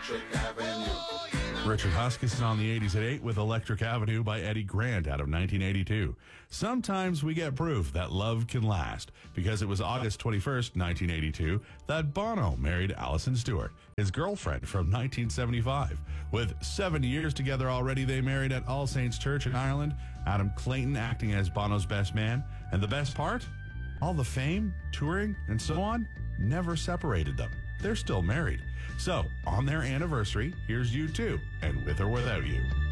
Richard Huskus is on the 80s at 8 with Electric Avenue by Eddie Grant out of 1982. Sometimes we get proof that love can last because it was August 21st, 1982 that Bono married Alison Stewart, his girlfriend from 1975. With 7 years together already, they married at All Saints Church in Ireland, Adam Clayton acting as Bono's best man. And the best part? All the fame, touring, and so on never separated them. They're still married. So, on their anniversary, here's U2 and With or Without You.